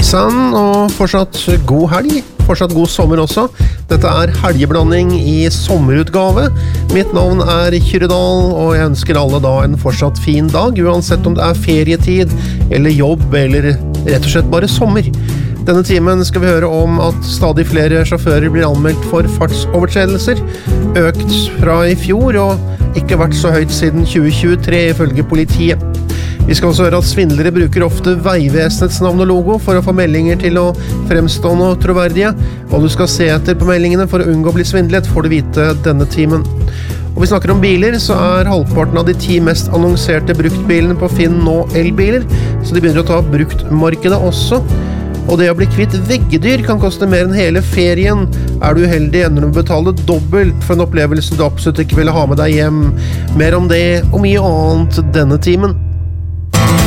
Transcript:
Sann, og fortsatt god helg, fortsatt god sommer også. Dette helgeblanding i sommerutgave. Mitt navn Kyrredal, og jeg ønsker alle da en fortsatt fin dag, uansett om det ferietid, eller jobb, eller rett og slett bare sommer. Denne timen skal vi høre om at stadig flere sjåfører blir anmeldt for fartsovertredelser, økt fra i fjor, og ikke vært så høyt siden 2023 ifølge politiet. Vi skal også høre at svindlere bruker ofte Veivesenets navn og logo for å få meldinger til å fremstå noe troverdige. Hva du skal se etter på meldingene for å unngå å bli svindlet, får du vite denne timen. Og vi snakker om biler, så halvparten av de 10 mest annonserte bruktbilene på Finn nå elbiler, så de begynner å ta bruktmarkedet også. Og det å bli kvitt veggedyr kan koste mer enn hele ferien. Du uheldig, ender du å betale dobbelt for en opplevelse du absolutt ikke ville ha med deg hjem. Mer om det og mye annet denne timen.